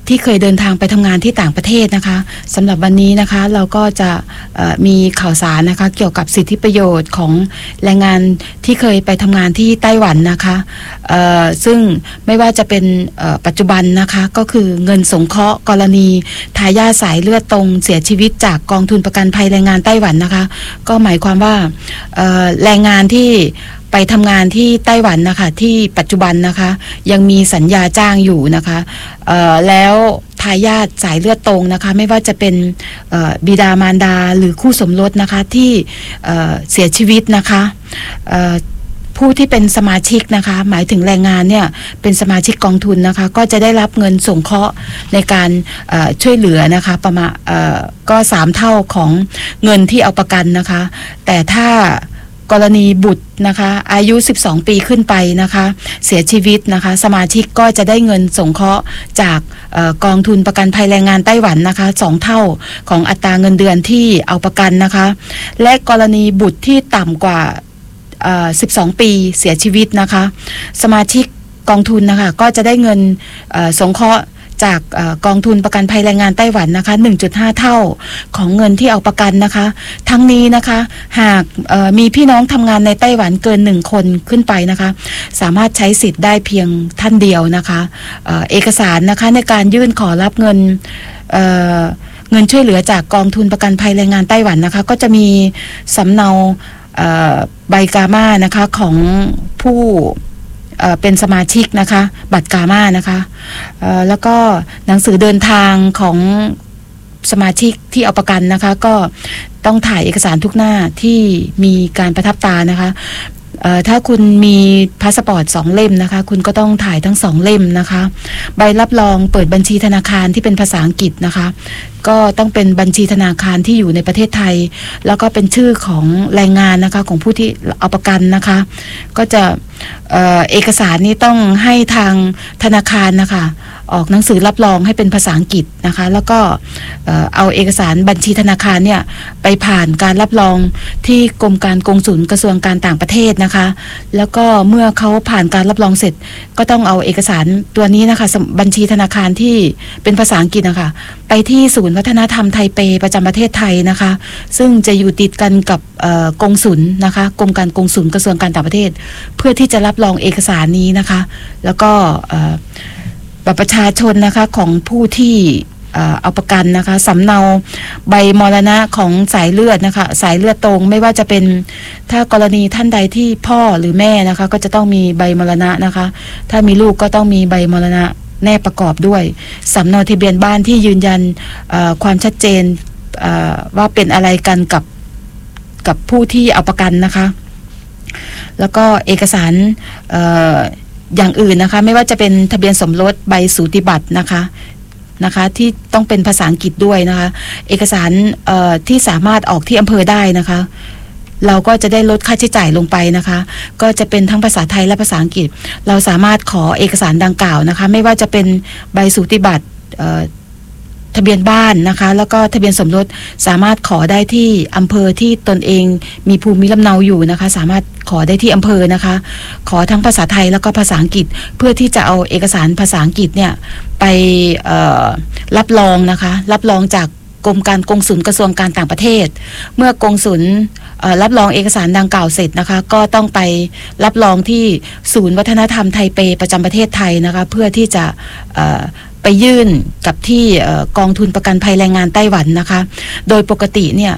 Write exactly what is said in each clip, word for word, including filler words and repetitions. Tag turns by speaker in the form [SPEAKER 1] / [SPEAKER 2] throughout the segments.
[SPEAKER 1] ที่เคยเดินทางไปทำงานที่ต่างประเทศนะคะสำหรับวันนี้นะคะเราก็จะมีข่าวสารนะคะเกี่ยวกับสิทธิประโยชน์ของแรงงานที่เคยไปทำงานที่ไต้หวันนะคะซึ่งไม่ว่าจะเป็นปัจจุบันนะคะก็คือเงินสงเคราะห์กรณีทายาทสายเลือดตรงเสียชีวิตจากกองทุนประกันภัยแรงงานไต้หวันนะคะก็หมายความว่าแรงงานที่ไปทำงานที่ไต้หวันนะคะที่ปัจจุบันนะคะยังมีสัญญาจ้างอยู่นะคะแล้วทายาทสายเลือดตรงนะคะไม่ว่าจะเป็นบิดามารดาหรือคู่สมรสนะคะที่เสียชีวิตนะคะผู้ที่เป็นสมาชิกนะคะหมายถึงแรงงานเนี่ยเป็นสมาชิกกองทุนนะคะก็จะได้รับเงินสงเคราะห์ในการช่วยเหลือนะคะประมาณก็สามเท่าของเงินที่เอาประกันนะคะแต่ถ้ากรณีบุตรนะคะอายุสิบสองปีขึ้นไปนะคะเสียชีวิตนะคะสมาชิกก็จะได้เงินสงเคราะห์จากกองทุนประกันภัยแรงงานไต้หวันนะคะสองเท่าของอัตราเงินเดือนที่เอาประกันนะคะและกรณีบุตรที่ต่ำกว่าสิบสองปีเสียชีวิตนะคะสมาชิกกองทุนนะคะก็จะได้เงินสงเคราะห์จากกองทุนประกันภัยแรงงานไต้หวันนะคะ หนึ่งจุดห้า เท่าของเงินที่เอาประกันนะคะทั้งนี้นะคะหากมีพี่น้องทำงานในไต้หวันเกินหนึ่งคนขึ้นไปนะคะสามารถใช้สิทธิ์ได้เพียงท่านเดียวนะคะเอเอกสารนะคะในการยื่นขอรับเงินเเงินช่วยเหลือจากกองทุนประกันภัยแรงงานไต้หวันนะคะก็จะมีสำเนาใบกาม่านะคะของผู้เป็นสมาชิกนะคะบัตรกาม่านะคะแล้วก็หนังสือเดินทางของสมาชิกที่เอาประกันนะคะก็ต้องถ่ายเอกสารทุกหน้าที่มีการประทับตานะคะถ้าคุณมีพาสปอร์ตสองเล่มนะคะคุณก็ต้องถ่ายทั้งสองเล่มนะคะใบรับรองเปิดบัญชีธนาคารที่เป็นภาษาอังกฤษนะคะก็ต้องเป็นบัญชีธนาคารที่อยู่ในประเทศไทยแล้วก็เป็นชื่อของแรงงานนะคะของผู้ที่เอาประกันนะคะก็จะ เอ่อ เอกสารนี้ต้องให้ทางธนาคารนะคะออกหนังสือรับรองให้เป็นภาษาอังกฤษนะคะแล้วก็เอ่อเอาเอกสารบัญชีธนาคารเนี่ยไปผ่านการรับรองที่กรมการกงสุลกระทรวงการต่างประเทศนะคะแล้วก็เมื่อเขาผ่านการรับรองเสร็จก็ต้องเอาเอกสารตัวนี้นะคะบัญชีธนาคารที่เป็นภาษาอังกฤษนะคะไปที่ศูนย์วัฒนธรรมไทเปประจำประเทศไทยนะคะซึ่งจะอยู่ติดกันกับกงสุลนะคะกรมการกงสุลกระทรวงการต่างประเทศเพื่อที่จะรับรองเอกสารนี้นะคะแล้วก็บัตรประชาชนนะคะของผู้ที่เอาประกันนะคะสำเนาใบมรณะของสายเลือดนะคะสายเลือดตรงไม่ว่าจะเป็นถ้ากรณีท่านใดที่พ่อหรือแม่นะคะก็จะต้องมีใบมรณะนะคะถ้ามีลูกก็ต้องมีใบมรณะแนบประกอบด้วยสำเนาทะเบียนบ้านที่ยืนยันความชัดเจนว่าเป็นอะไรกันกับกับผู้ที่เอาประกันนะคะแล้วก็เอกสารเอ่ออย่างอื่นนะคะไม่ว่าจะเป็นทะเบียนสมรสใบสูติบัตรนะคะนะคะที่ต้องเป็นภาษาอังกฤษด้วยนะคะเอกสารเอ่อที่สามารถออกที่อำเภอได้นะคะเราก็จะได้ลดค่าใช้จ่ายลงไปนะคะก็จะเป็นทั้งภาษาไทยและภาษาอังกฤษเราสามารถขอเอกสารดังกล่าวนะคะไม่ว่าจะเป็นใบสูติบัตรเอ่อทะเบียนบ้านนะคะแล้วก็ทะเบียนสมรสสามารถขอได้ที่อำเภอที่ตนเองมีภูมิลำเนาอยู่นะคะสามารถขอได้ที่อำเภอนะคะขอทั้งภาษาไทยแล้วก็ภาษาอังกฤษเพื่อที่จะเอาเอกสารภาษาอังกฤษเนี่ยไปรับรองนะคะรับรองจากกรมการกงสุลกระทรวงการต่างประเทศเมื่อกงสุลรับรองเอกสารดังกล่าวเสร็จนะคะก็ต้องไปรับรองที่ศูนย์วัฒนธรรมไทเปประจำประเทศไทยนะคะเพื่อที่จะไปยื่นกับที่กองทุนประกันภัยแรงงานไต้หวันนะคะโดยปกติเนี่ย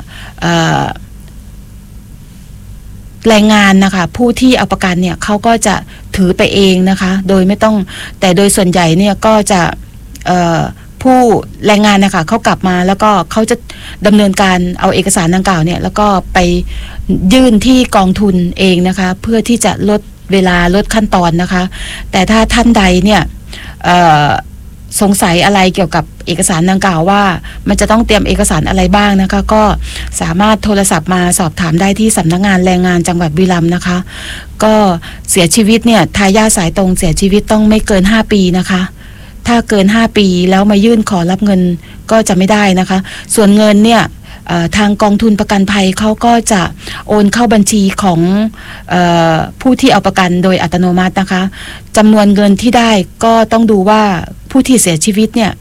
[SPEAKER 1] แรงงานนะคะผู้ที่เอาประกันเนี่ยเขาก็จะถือไปเองนะคะโดยไม่ต้องแต่โดยส่วนใหญ่เนี่ยก็จะผู้แรงงานนะคะเขากลับมาแล้วก็เขาจะดำเนินการเอาเอกสารดังกล่าวเนี่ยแล้วก็ไปยื่นที่กองทุนเองนะคะเพื่อที่จะลดเวลาลดขั้นตอนนะคะแต่ถ้าท่านใดเนี่ยสงสัยอะไรเกี่ยวกับเอกสารดังกล่าวว่ามันจะต้องเตรียมเอกสารอะไรบ้างนะคะก็สามารถโทรศัพท์มาสอบถามได้ที่สำนักงานแรงงานจังหวัดบุรีรัมย์นะคะก็เสียชีวิตเนี่ยทายาทสายตรงเสียชีวิตต้องไม่เกินห้าปีนะคะถ้าเกินห้าปีแล้วมายื่นขอรับเงินก็จะไม่ได้นะคะส่วนเงินเนี่ยทางกองทุนประกันภัยเขาก็จะโอนเข้าบัญชีของเอ่อผู้ที่เอาประกันโดยอัตโนมัตินะคะจำนวนเงินที่ได้ก็ต้องดูว่าผู้ที่เสียชีวิตเนี่ย